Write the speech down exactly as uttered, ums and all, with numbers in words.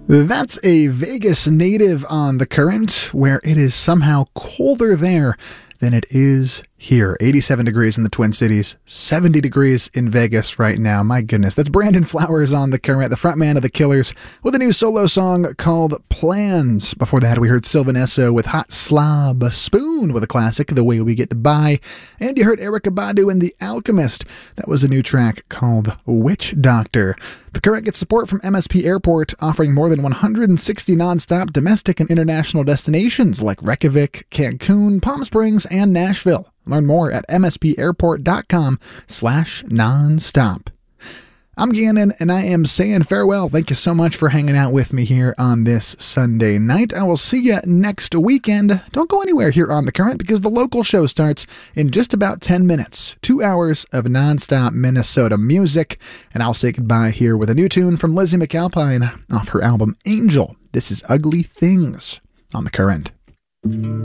That's a Vegas native on The Current, where it is somehow colder there than it is here. eighty-seven degrees in the Twin Cities, seventy degrees in Vegas right now. My goodness. That's Brandon Flowers on The Current, the frontman of The Killers, with a new solo song called Plans. Before that, we heard Sylvan Esso with Hot Slob, Spoon with a classic, The Way We Get By, and you heard Erykah Badu and The Alchemist. That was a new track called Witch Doctor. The Current gets support from M S P Airport, offering more than one hundred sixty nonstop domestic and international destinations like Reykjavik, Cancun, Palm Springs, and Nashville. Learn more at mspairport.com slash nonstop. I'm Gannon, and I am saying farewell. Thank you so much for hanging out with me here on this Sunday night. I will see you next weekend. Don't go anywhere here on The Current because the local show starts in just about ten minutes. Two hours of nonstop Minnesota music. And I'll say goodbye here with a new tune from Lizzie McAlpine off her album Angel. This is Ugly Things on The Current.